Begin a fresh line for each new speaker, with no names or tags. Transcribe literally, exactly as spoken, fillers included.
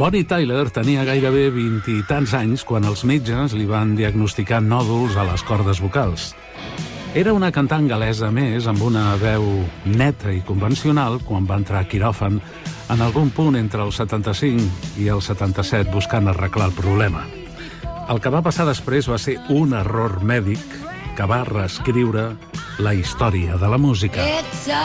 Bonnie Tyler tenia gairebé vint i tants anys quan els metges li van diagnosticar nòduls a les cordes vocals. Era una cantant gal·lesa més amb una veu neta i convencional quan va entrar a quiròfan en algun punt entre el setanta-cinc i el setanta-set buscant arreglar el problema. El que va passar després va ser un error mèdic que va reescriure la història de la música.